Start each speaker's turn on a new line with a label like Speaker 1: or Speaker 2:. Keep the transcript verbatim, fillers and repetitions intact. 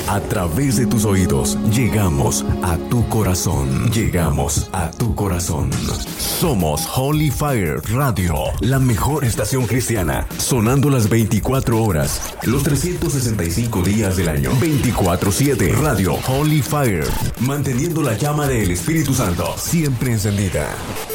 Speaker 1: A través de tus oídos, llegamos a tu corazón. Llegamos a tu corazón. Somos Holy Fire Radio, la mejor estación cristiana, sonando las veinticuatro horas, los trescientos sesenta y cinco días del año. veinticuatro siete Radio Holy Fire, manteniendo la llama del Espíritu Santo siempre encendida.